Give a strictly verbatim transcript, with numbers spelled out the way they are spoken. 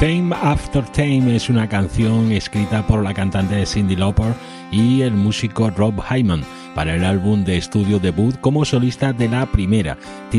Time After Time es una canción escrita por la cantante Cyndi Lauper y el músico Rob Hyman para el álbum de estudio debut como solista de la primera,